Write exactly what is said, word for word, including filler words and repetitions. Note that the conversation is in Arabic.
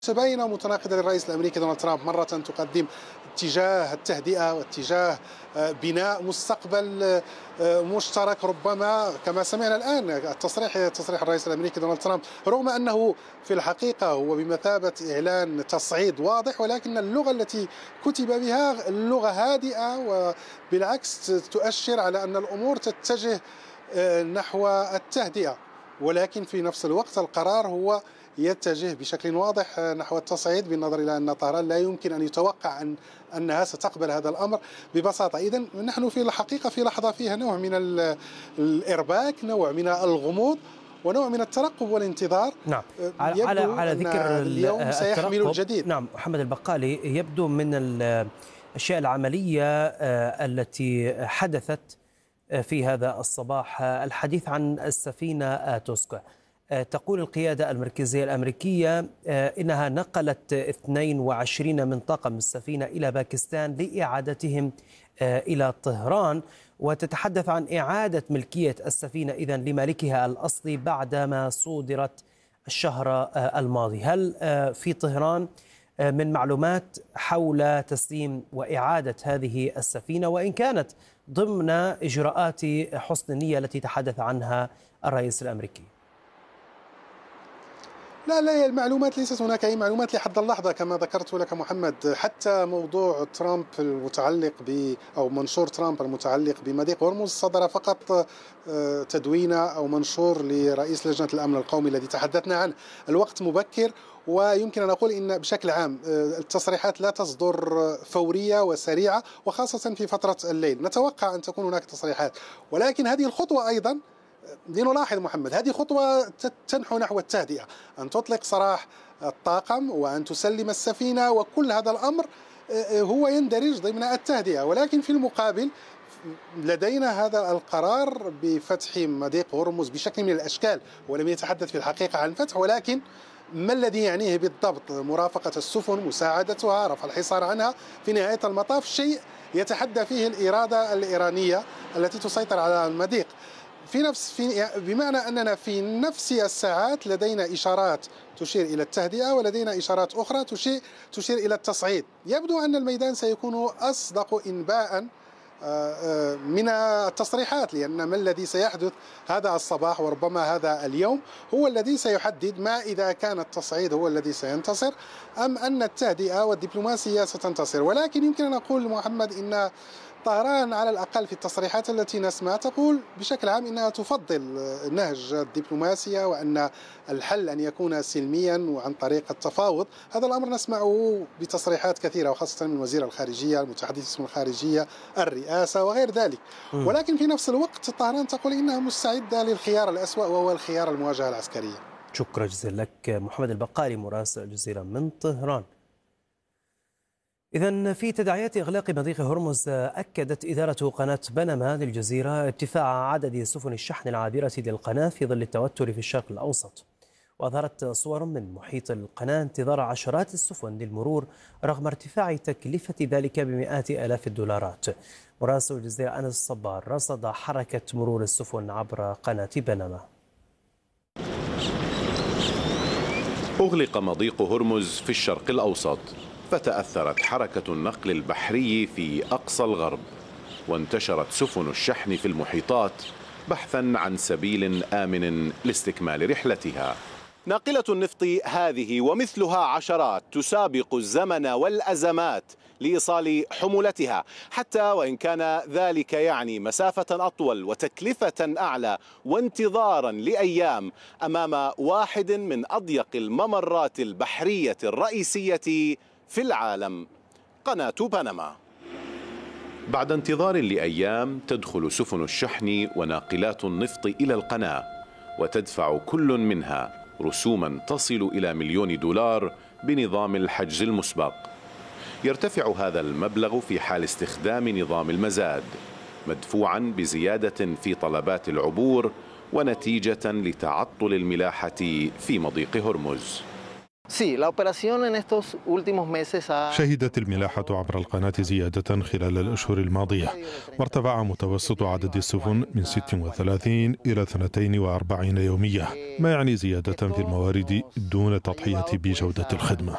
متباينة ومتناقضة للرئيس الأمريكي دونالد ترامب، مرة تقدم اتجاه التهدئة واتجاه بناء مستقبل مشترك، ربما كما سمعنا الآن التصريح تصريح الرئيس الأمريكي دونالد ترامب، رغم أنه في الحقيقة هو بمثابة إعلان تصعيد واضح، ولكن اللغة التي كتب بها اللغة هادئة وبالعكس تؤشر على أن الأمور تتجه نحو التهدئة، ولكن في نفس الوقت القرار هو يتجه بشكل واضح نحو التصعيد، بالنظر إلى أن طهران لا يمكن أن يتوقع أن أنها ستقبل هذا الأمر ببساطة. إذن نحن في الحقيقة في لحظة فيها نوع من الإرباك، نوع من الغموض، ونوع من الترقب والانتظار. نعم، على على ذكر اليوم سيحمل الجديد. نعم محمد البقالي، يبدو من الأشياء العملية التي حدثت في هذا الصباح الحديث عن السفينة توسكا. تقول القيادة المركزية الأمريكية إنها نقلت اثنين وعشرين من طاقم السفينة إلى باكستان لإعادتهم إلى طهران، وتتحدث عن إعادة ملكية السفينة إذن لمالكها الأصلي بعدما صودرت الشهر الماضي. هل في طهران من معلومات حول تسليم وإعادة هذه السفينة، وإن كانت ضمن إجراءات حسن النية التي تحدث عنها الرئيس الأمريكي؟ لا لا المعلومات ليست هناك أي معلومات لحد اللحظة كما ذكرت لك محمد. حتى موضوع ترامب المتعلق ب أو منشور ترامب المتعلق بمضيق هرمز صدر فقط تدوينة أو منشور لرئيس لجنة الأمن القومي الذي تحدثنا عنه. الوقت مبكر، ويمكن أن أقول إن بشكل عام التصريحات لا تصدر فورية وسريعة، وخاصة في فترة الليل. نتوقع أن تكون هناك تصريحات، ولكن هذه الخطوة أيضا لنلاحظ محمد، هذه خطوة تنحو نحو التهدئة، أن تطلق سراح الطاقم وأن تسلم السفينة، وكل هذا الأمر هو يندرج ضمن التهدئة. ولكن في المقابل لدينا هذا القرار بفتح مضيق هرمز بشكل من الأشكال، ولم يتحدث في الحقيقة عن فتح، ولكن ما الذي يعنيه بالضبط؟ مرافقة السفن، مساعدتها، رفع الحصار عنها، في نهاية المطاف شيء يتحدى فيه الإرادة الإيرانية التي تسيطر على المضيق. في نفس في بمعنى أننا في نفس الساعات لدينا إشارات تشير إلى التهدئة، ولدينا إشارات أخرى تشير تشير إلى التصعيد. يبدو أن الميدان سيكون أصدق إنباء من التصريحات، لأن ما الذي سيحدث هذا الصباح وربما هذا اليوم هو الذي سيحدد ما إذا كان التصعيد هو الذي سينتصر أم أن التهدئة والدبلوماسية ستنتصر. ولكن يمكن أن نقول محمد إن طهران على الأقل في التصريحات التي نسمع تقول بشكل عام إنها تفضل نهج الدبلوماسية، وأن الحل أن يكون سلميا وعن طريق التفاوض. هذا الأمر نسمعه بتصريحات كثيرة، وخاصة من وزير الخارجية، المتحدث باسم الخارجية، الرئاسة وغير ذلك. ولكن في نفس الوقت طهران تقول إنها مستعدة للخيار الأسوأ وهو الخيار المواجهة العسكرية. شكرا جزيلا لك محمد البقالي مراسل الجزيرة من طهران. إذن في تداعيات إغلاق مضيق هرمز، أكدت إدارة قناة بنما للجزيرة ارتفاع عدد سفن الشحن العابرة للقناة في ظل التوتر في الشرق الأوسط، وأظهرت صور من محيط القناة انتظار عشرات السفن للمرور رغم ارتفاع تكلفة ذلك بمئات آلاف الدولارات. مراسل الجزيرة أنس الصبار رصد حركة مرور السفن عبر قناة بنما. أغلق مضيق هرمز في الشرق الأوسط، فتأثرت حركة النقل البحري في أقصى الغرب، وانتشرت سفن الشحن في المحيطات بحثا عن سبيل آمن لاستكمال رحلتها. ناقلة النفط هذه ومثلها عشرات تسابق الزمن والأزمات لإيصال حمولتها، حتى وإن كان ذلك يعني مسافة أطول وتكلفة أعلى وانتظارا لأيام أمام واحد من أضيق الممرات البحرية الرئيسية في العالم، قناة بنما. بعد انتظار لأيام تدخل سفن الشحن وناقلات النفط إلى القناة، وتدفع كل منها رسوما تصل إلى مليون دولار بنظام الحجز المسبق. يرتفع هذا المبلغ في حال استخدام نظام المزاد، مدفوعا بزيادة في طلبات العبور ونتيجة لتعطل الملاحة في مضيق هرمز. شهدت الملاحة عبر القناة زيادة خلال الأشهر الماضية، وارتفع متوسط عدد السفن من ستة وثلاثين إلى اثنتين وأربعين يوميا، ما يعني زيادة في الموارد دون تضحية بجودة الخدمة.